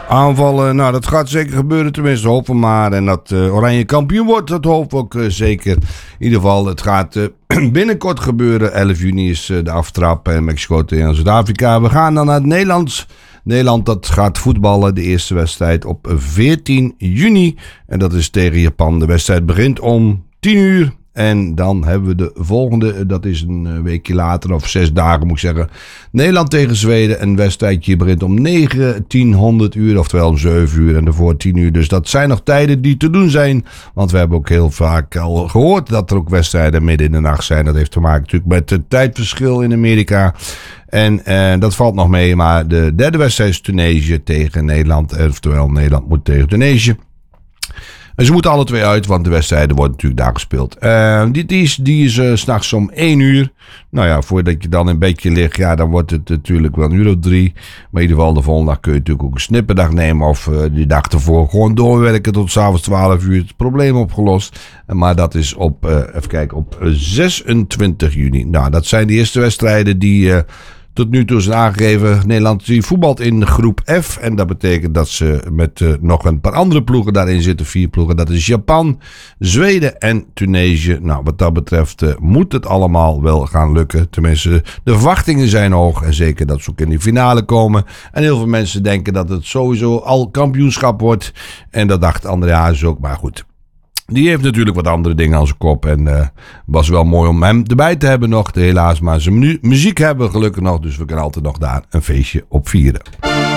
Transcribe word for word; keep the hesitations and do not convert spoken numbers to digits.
Aanvallen, nou dat gaat zeker gebeuren, tenminste hopen we maar. En dat uh, Oranje kampioen wordt, dat hopen we ook uh, zeker. In ieder geval, het gaat uh, binnenkort gebeuren. elf juni is uh, de aftrap en Mexico tegen Zuid-Afrika. We gaan dan naar het Nederlands. Nederland dat gaat voetballen, de eerste wedstrijd op veertien juni. En dat is tegen Japan. De wedstrijd begint om tien uur. En dan hebben we de volgende, dat is een weekje later of zes dagen moet ik zeggen. Nederland tegen Zweden. Een wedstrijdje begint om negentienhonderd uur, oftewel om zeven uur en daarvoor tien uur. Dus dat zijn nog tijden die te doen zijn. Want we hebben ook heel vaak al gehoord dat er ook wedstrijden midden in de nacht zijn. Dat heeft te maken natuurlijk met het tijdverschil in Amerika. En eh, dat valt nog mee, maar de derde wedstrijd is Tunesië tegen Nederland. Oftewel Nederland moet tegen Tunesië. En ze moeten alle twee uit, want de wedstrijden worden natuurlijk daar gespeeld. Uh, die, die is, die is uh, 's nachts om één uur. Nou ja, voordat je dan een beetje ligt, ja, dan wordt het natuurlijk wel een uur of drie. Maar in ieder geval, de volgende dag kun je natuurlijk ook een snipperdag nemen. Of uh, die dag ervoor gewoon doorwerken tot 's avonds twaalf uur. Het probleem opgelost. Uh, maar dat is op, uh, even kijken, op zesentwintig juni. Nou, dat zijn de eerste wedstrijden die... Uh, Tot nu toe is aangegeven, Nederland die voetbalt in groep F. En dat betekent dat ze met uh, nog een paar andere ploegen daarin zitten. Vier ploegen, dat is Japan, Zweden en Tunesië. Nou, wat dat betreft uh, moet het allemaal wel gaan lukken. Tenminste, de verwachtingen zijn hoog. En zeker dat ze ook in de finale komen. En heel veel mensen denken dat het sowieso al kampioenschap wordt. En dat dacht André Hazes ook, maar goed. Die heeft natuurlijk wat andere dingen aan zijn kop. En uh, was wel mooi om hem erbij te hebben nog. Helaas maar zijn mu- muziek hebben we gelukkig nog. Dus we kunnen altijd nog daar een feestje op vieren.